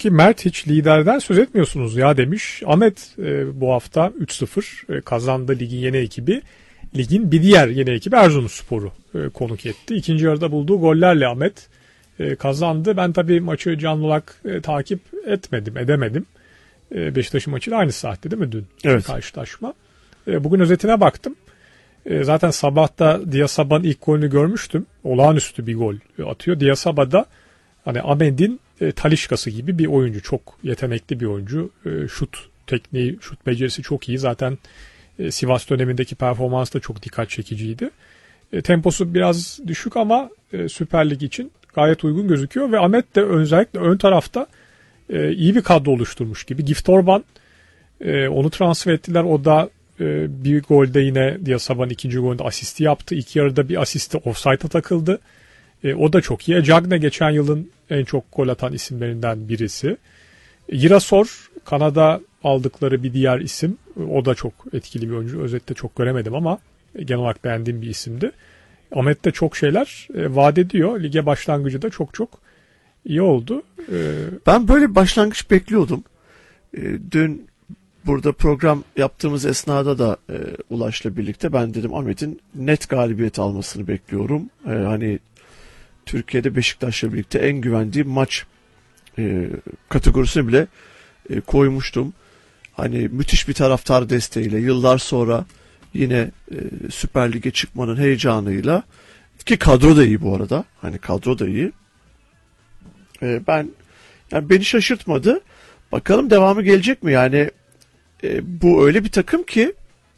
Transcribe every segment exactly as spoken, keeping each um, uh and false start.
ki Mert hiç liderden söz etmiyorsunuz ya demiş. Ahmet e, bu hafta üç sıfır e, kazandı ligin yeni ekibi. Ligin bir diğer yeni ekibi Erzurumspor'u e, konuk etti. İkinci yarıda bulduğu gollerle Ahmet e, kazandı. Ben tabii maçı canlı olarak e, takip etmedim, edemedim. E, Beşiktaş'ın maçıyla aynı saatte değil mi dün? Evet. Karşılaşma. E, bugün özetine baktım. E, zaten sabahta Diasaba'nın ilk golünü görmüştüm. Olağanüstü bir gol atıyor. Diasaba'da hani Ahmet'in e, Talisca'sı gibi bir oyuncu. Çok yetenekli bir oyuncu. E, şut tekniği, şut becerisi çok iyi. Zaten e, Sivas dönemindeki performans da çok dikkat çekiciydi. E, temposu biraz düşük ama e, Süper Lig için gayet uygun gözüküyor. Ve Ahmet de özellikle ön tarafta e, iyi bir kadro oluşturmuş gibi. Gift Orban e, onu transfer ettiler. O da e, bir golde yine Diasaba'nın ikinci golünde asisti yaptı. İlk yarıda bir asisti offside'a takıldı. E, o da çok iyi. Cagne geçen yılın en çok gol atan isimlerinden birisi. E, Girasor Kanada aldıkları bir diğer isim. O da çok etkili bir oyuncu. Özette çok göremedim ama genel olarak beğendiğim bir isimdi. Ahmet de çok şeyler e, vaat ediyor. Lige başlangıcı da çok çok iyi oldu. E, ben böyle bir başlangıç bekliyordum. E, dün burada program yaptığımız esnada da e, Ulaş'la birlikte ben dedim Ahmet'in net galibiyet almasını bekliyorum. E, hani Türkiye'de Beşiktaş'la birlikte en güvendiğim maç e, kategorisine bile e, koymuştum. Hani müthiş bir taraftar desteğiyle yıllar sonra yine e, Süper Lig'e çıkmanın heyecanıyla, ki kadro da iyi bu arada. Hani kadro da iyi. E, ben yani beni şaşırtmadı. Bakalım devamı gelecek mi? Yani e, bu öyle bir takım ki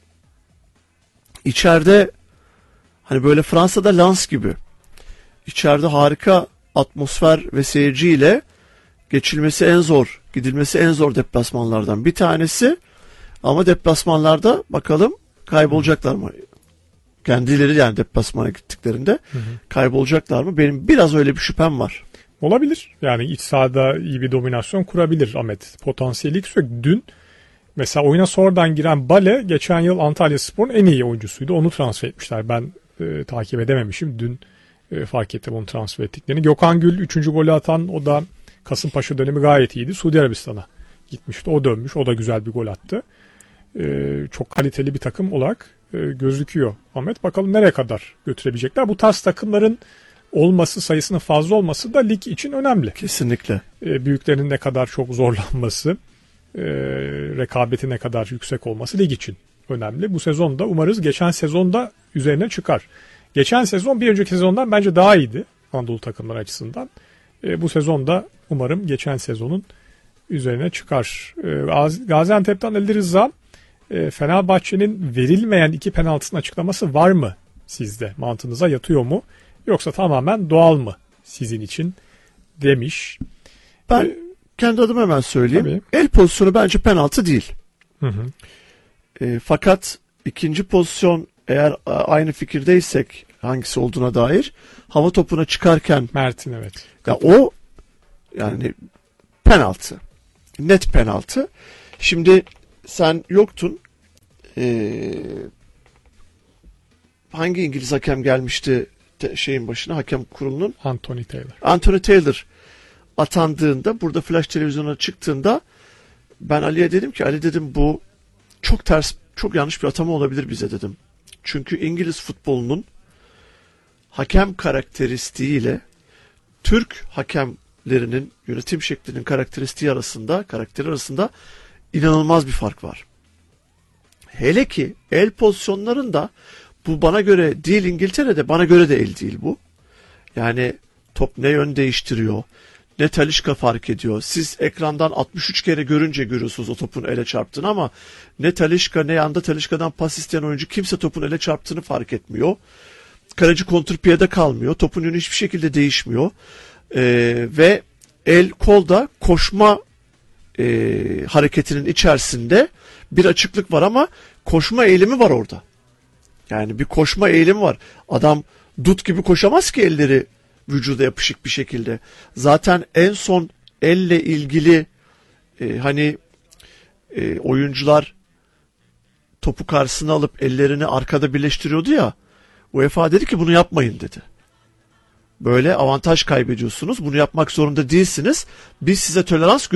içeride hani böyle Fransa'da Lens gibi İçeride harika atmosfer ve seyirciyle geçilmesi en zor, gidilmesi en zor deplasmanlardan bir tanesi. Ama deplasmanlarda bakalım kaybolacaklar mı? Kendileri yani deplasmana gittiklerinde hı hı. kaybolacaklar mı? Benim biraz öyle bir şüphem var. Olabilir. Yani iç sahada iyi bir dominasyon kurabilir Ahmet. Potansiyeli yüksek. Dün mesela oyuna sonradan giren Bale geçen yıl Antalyaspor'un en iyi oyuncusuydu. Onu transfer etmişler. Ben e, takip edememişim. Dün e, fark ettim onu transfer ettiklerini. Gökhan Gül üçüncü golü atan, o da Kasımpaşa dönemi gayet iyiydi. Suudi Arabistan'a gitmişti. O dönmüş. O da güzel bir gol attı. E, çok kaliteli bir takım olarak e, gözüküyor Ahmet. Bakalım nereye kadar götürebilecekler. Bu tarz takımların olması, sayısının fazla olması da lig için önemli. Kesinlikle. E, büyüklerin ne kadar çok zorlanması, e, rekabeti ne kadar yüksek olması lig için önemli. Bu sezonda umarız geçen sezonda üzerine çıkar. Geçen sezon bir önceki sezondan bence daha iyiydi Anadolu takımları açısından. E, bu sezonda umarım geçen sezonun üzerine çıkar. E, Gaziantep'ten Ali Rıza, e, Fenerbahçe'nin verilmeyen iki penaltısının açıklaması var mı sizde? Mantığınıza yatıyor mu? Yoksa tamamen doğal mı sizin için demiş. Ben ee, kendi adıma hemen söyleyeyim. Tabii. El pozisyonu bence penaltı değil. Hı hı. E, fakat ikinci pozisyon, eğer aynı fikirdeysek hangisi olduğuna dair, hava topuna çıkarken Mert'in evet. Ya o yani penaltı. Net penaltı. Şimdi sen yoktun. Ee, hangi İngiliz hakem gelmişti şeyin başına, hakem kurulunun? Anthony Taylor. Anthony Taylor atandığında, burada flash televizyona çıktığında ben Ali'ye dedim ki, Ali dedim bu çok ters, çok yanlış bir atama olabilir bize dedim. Çünkü İngiliz futbolunun hakem karakteristiğiyle Türk hakemlerinin yönetim şeklinin karakteristiği arasında, karakteri arasında inanılmaz bir fark var. Hele ki el pozisyonlarında bu bana göre değil, İngiltere'de bana göre de el değil bu. Yani top ne yön değiştiriyor, ne Talisca fark ediyor. Siz ekrandan altmış üç kere görünce görüyorsunuz o topun ele çarptığını, ama ne Talisca ne yanda Talisca'dan pas isteyen oyuncu kimse topun ele çarptığını fark etmiyor. Kaleci kontrpiyede kalmıyor. Topun yönü hiçbir şekilde değişmiyor. Ee, ve el kolda koşma e, hareketinin içerisinde bir açıklık var, ama koşma eğilimi var orada. Yani bir koşma eğilimi var. Adam dut gibi koşamaz ki elleri vücuda yapışık bir şekilde. Zaten en son elle ilgili e, hani e, oyuncular topu karşısına alıp ellerini arkada birleştiriyordu ya. UEFA dedi ki bunu yapmayın dedi. Böyle avantaj kaybediyorsunuz. Bunu yapmak zorunda değilsiniz. Biz size tolerans